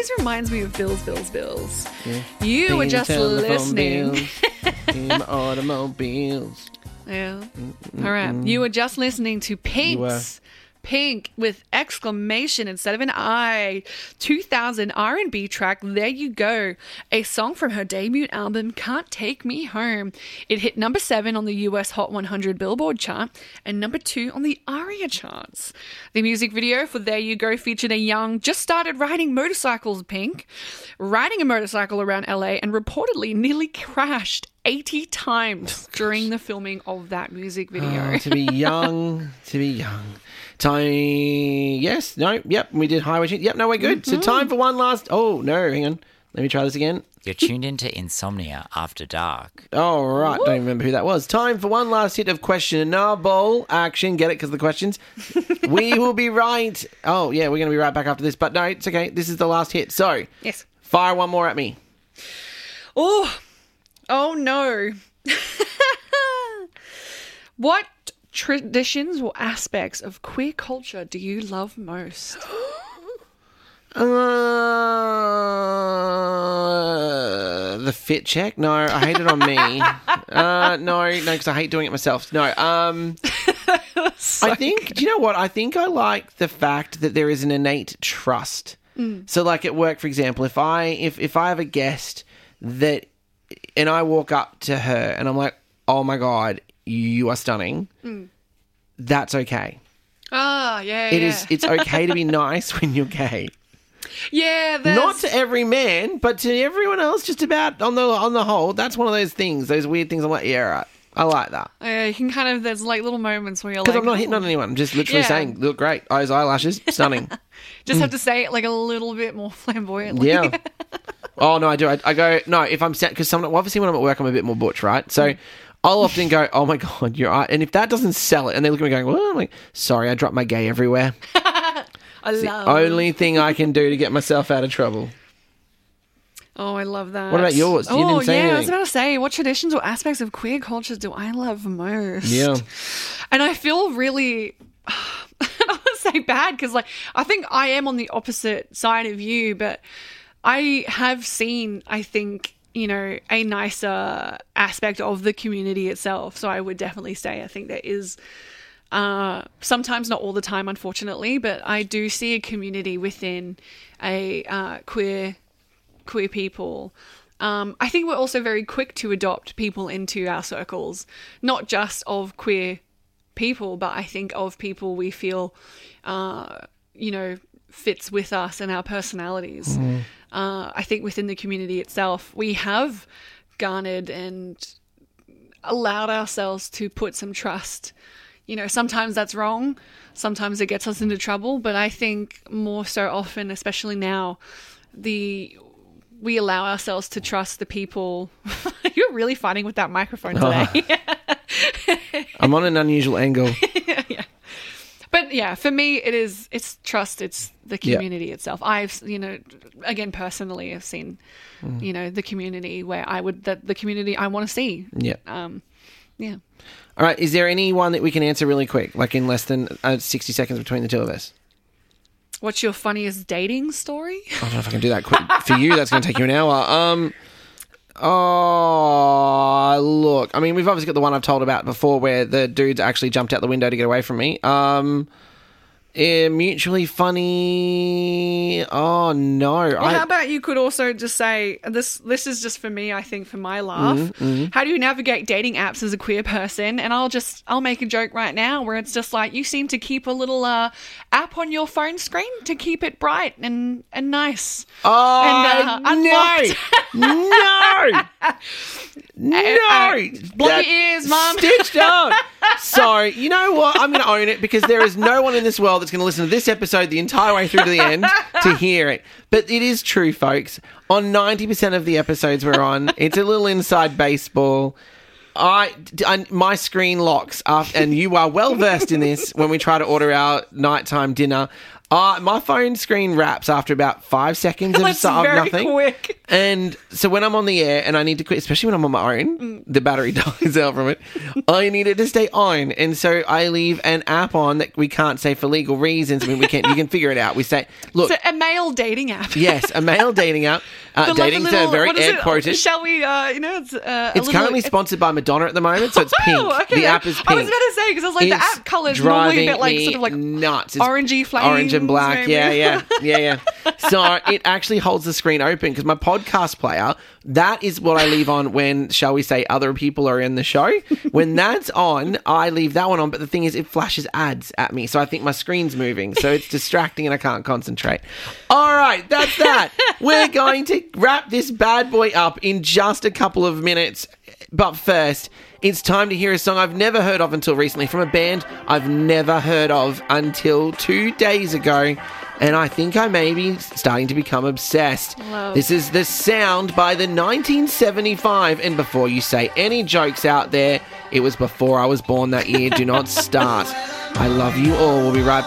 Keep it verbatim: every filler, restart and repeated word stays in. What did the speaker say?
always reminds me of Bills, Bills, Bills. Yeah. You Paying were just telephone listening. bills in my automobiles. Yeah. All right. You were just listening to Pink's Pink with exclamation instead of an I. two thousand R and B track, There You Go. A song from her debut album, Can't Take Me Home. It hit number seven on the U S Hot one hundred Billboard chart and number two on the ARIA charts. The music video for There You Go featured a young, just started riding motorcycles Pink, riding a motorcycle around L A and reportedly nearly crashed eighty times during the filming of that music video. Oh, to be young, to be young. Time, yes, no, yep, we did Highway Tune. Yep, no, we're good. Mm-hmm. So time for one last, oh, no, hang on. Let me try this again. You're tuned into Insomnia After Dark. Oh, right, don't even remember who that was. Time for one last hit of questionable action. Get it, because of the questions. We will be right. Oh, yeah, we're going to be right back after this. But no, it's okay. This is the last hit. So, Yes. fire one more at me. Oh, oh no. What traditions or aspects of queer culture do you love most? Uh, the fit check? No, I hate it on me. uh, no, no, because I hate doing it myself. No, um, So I think, do you know what? I think I like the fact that there is an innate trust. Mm. So, like at work, for example, if I if if I have a guest that, and I walk up to her and I'm like, oh my God, you are stunning. Mm. That's okay. Ah, yeah, It yeah. is. It's okay to be nice when you're gay. Yeah, there's... Not to every man, but to everyone else. Just about on the on the whole, that's one of those things. Those weird things. I'm like, yeah, right. I like that Yeah, you can kind of... There's like little moments where you're like... because I'm not hitting "Oh." on anyone. I'm just literally Yeah. saying, look great. Those eyelashes, stunning. Just have to say it like a little bit more flamboyantly. Yeah. Oh no, I do. I, I go no if I'm set because some obviously when I'm at work I'm a bit more butch, right? So I'll often go, oh my God, you're right. And if that doesn't sell it, and they look at me going, well, I'm like, sorry, I dropped my gay everywhere. I It's the love... only thing I can do to get myself out of trouble. Oh, I love that. What about yours? You oh, didn't say yeah, I was anything. about to say, what traditions or aspects of queer culture do I love most? Yeah. And I feel really... I don't want to say bad because, like, I think I am on the opposite side of you, but I have seen, I think, you know, a nicer aspect of the community itself. So I would definitely say I think there is... Uh, sometimes not all the time, unfortunately, but I do see a community within a uh, queer queer people. Um, I think we're also very quick to adopt people into our circles, not just of queer people, but I think of people we feel, uh, you know, fits with us and our personalities. Mm. Uh, I think within the community itself, we have garnered and allowed ourselves to put some trust. You know, sometimes that's wrong. Sometimes it gets us into trouble. But I think more so often, especially now, the we allow ourselves to trust the people. You're really fighting with that microphone today. I'm on an unusual angle. Yeah. But yeah, for me, it is, it's trust. It's the Yeah. community itself. I've, you know, again, personally, I've seen, Mm. you know, the community where I would, that the community I want to see. Yeah. Um, yeah. All right. Is there any one that we can answer really quick, like in less than uh, sixty seconds between the two of us? What's your funniest dating story? I don't know if I can do that quick. For you, that's going to take you an hour. Um, oh, look. I mean, we've obviously got the one I've told about before where the dudes actually jumped out the window to get away from me. Um, eh, mutually funny. Oh, no. Well, I, how about you could also just say, this This is just for me, I think, for my laugh. Mm-hmm, How do you navigate dating apps as a queer person? And I'll just, I'll make a joke right now where it's just like, you seem to keep a little uh, app on your phone screen to keep it bright and, and nice. oh, and, uh, unlocked. no. No. Uh, block That- your ears, Mum. Stitched up. Sorry. You know what? I'm going to own it because there is no one in this world that's going to listen to this episode the entire way through to the end to hear it. But it is true, folks. On ninety percent of the episodes we're on, it's a little inside baseball. I, I my screen locks up, and you are well versed in this when we try to order our nighttime dinner. Uh, my phone screen wraps after about five seconds of, That's of very nothing. quick. And so when I'm on the air and I need to quit, especially when I'm on my own, Mm. the battery dies out from it. I need it to stay on. And so I leave an app on that we can't say for legal reasons. I mean, we can you can figure it out. We say, look, So a male dating app. yes, a male dating app. Uh, But like a dating's little- a very what is air it? quoted. Shall we, uh, you know, it's, uh, a It's little, currently sponsored by Madonna at the moment, so it's pink. Oh, okay. The app is pink. I was about to say, because I was like, the It's app colour's normally a driving bit like, me sort of like nuts. It's orangey flames. orange and black. maybe. Yeah, yeah, yeah, yeah. So it actually holds the screen open because my podcast player, that is what I leave on when, shall we say, other people are in the show. When that's on, I leave that one on. But the thing is, it flashes ads at me, so I think my screen's moving, so it's distracting and I can't concentrate. All right, that's that. We're going to wrap this bad boy up in just a couple of minutes. But first, it's time to hear a song I've never heard of until recently from a band I've never heard of until two days ago. And I think I may be starting to become obsessed. Wow. This is The Sound by the nineteen seventy-five. And before you say any jokes out there, it was before I was born that year. Do not start. I love you all. We'll be right back.